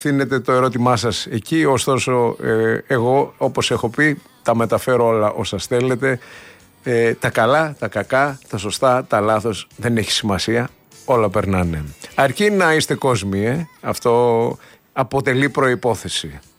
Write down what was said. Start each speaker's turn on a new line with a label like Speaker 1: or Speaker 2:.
Speaker 1: Αφήνετε το ερώτημά σας εκεί, ωστόσο εγώ όπως έχω πει τα μεταφέρω όλα όσα στέλνετε. Τα καλά, τα κακά, τα σωστά, τα λάθος δεν έχει σημασία, όλα περνάνε. Αρκεί να είστε κόσμοι, αυτό αποτελεί προϋπόθεση.